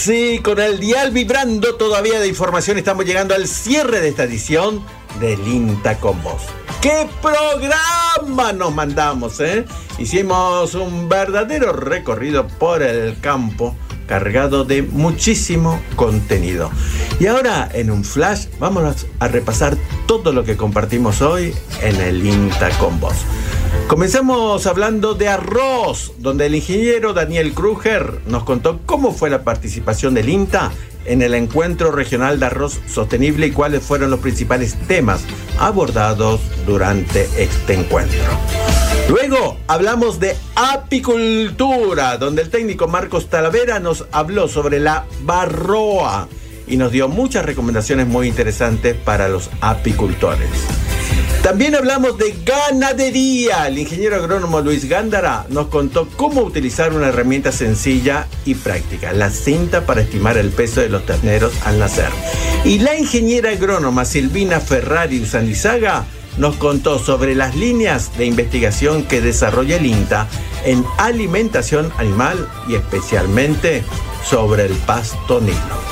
Sí, con el dial vibrando todavía de información, estamos llegando al cierre de esta edición del INTA con Vos. ¡Qué programa nos mandamos, eh! Hicimos un verdadero recorrido por el campo, cargado de muchísimo contenido. Y ahora, en un flash, vamos a repasar todo lo que compartimos hoy en el INTA con Vos. Comenzamos hablando de arroz, donde el ingeniero Daniel Kruger nos contó cómo fue la participación del INTA en el Encuentro Regional de Arroz Sostenible y cuáles fueron los principales temas abordados durante este encuentro. Luego hablamos de apicultura, donde el técnico Marcos Talavera nos habló sobre la varroa y nos dio muchas recomendaciones muy interesantes para los apicultores. También hablamos de ganadería. El ingeniero agrónomo Luis Gándara nos contó cómo utilizar una herramienta sencilla y práctica, la cinta para estimar el peso de los terneros al nacer. Y la ingeniera agrónoma Silvina Ferrari Usandizaga nos contó sobre las líneas de investigación que desarrolla el INTA en alimentación animal y especialmente sobre el pasto nilo.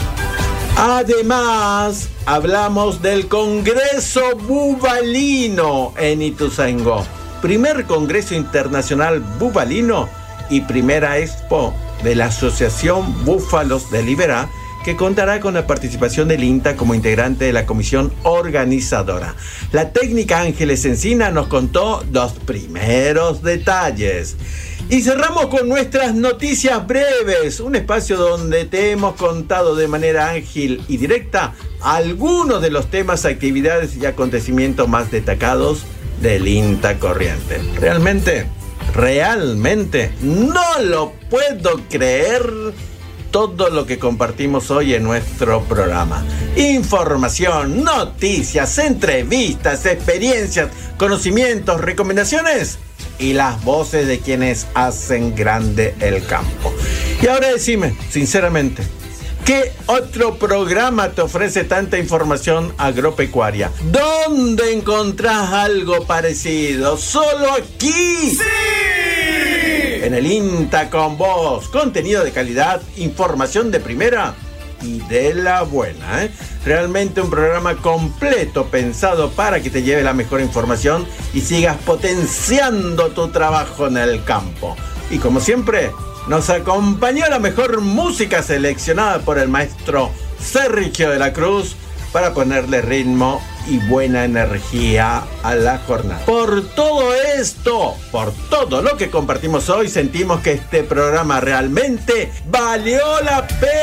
Además, hablamos del Congreso Bubalino en Ituzaingó, primer Congreso Internacional Bubalino y primera expo de la Asociación Búfalos de Liberá, que contará con la participación del INTA como integrante de la comisión organizadora. La técnica Ángeles Encina nos contó los primeros detalles. Y cerramos con nuestras noticias breves, un espacio donde te hemos contado de manera ágil y directa algunos de los temas, actividades y acontecimientos más destacados del INTA Corrientes. Realmente no lo puedo creer todo lo que compartimos hoy en nuestro programa. Información, noticias, entrevistas, experiencias, conocimientos, recomendaciones y las voces de quienes hacen grande el campo. Y ahora decime, sinceramente, ¿qué otro programa te ofrece tanta información agropecuaria? ¿Dónde encontrás algo parecido? ¡Solo aquí! ¡Sí! En el INTA con Vos. Contenido de calidad, información de primera y de la buena, ¿eh? Realmente un programa completo pensado para que te lleve la mejor información y sigas potenciando tu trabajo en el campo. Y como siempre, nos acompañó la mejor música seleccionada por el maestro Sergio de la Cruz para ponerle ritmo y buena energía a la jornada. Por todo esto, por todo lo que compartimos hoy, sentimos que este programa realmente valió la pena.